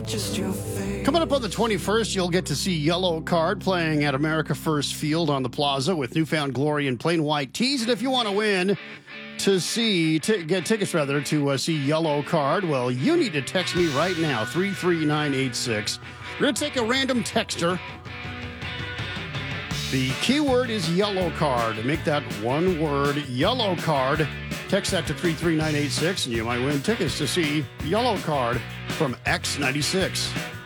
just your face. Coming up on the 21st, you'll get to see Yellow Card playing at America First Field on the Plaza with Newfound Glory and Plain White Tees. And if you want to win get tickets to see Yellow Card, well, you need to text me right now, 33986. We're going to take a random texter. The keyword is Yellow Card. Make that one word, Yellow Card. Text that to 33986, and you might win tickets to see Yellow Card from X96.